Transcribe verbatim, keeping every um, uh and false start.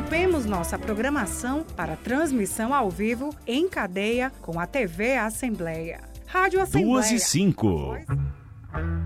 Interrompemos nossa programação para transmissão ao vivo em cadeia com a T V Assembleia. Rádio Assembleia. Duas e cinco.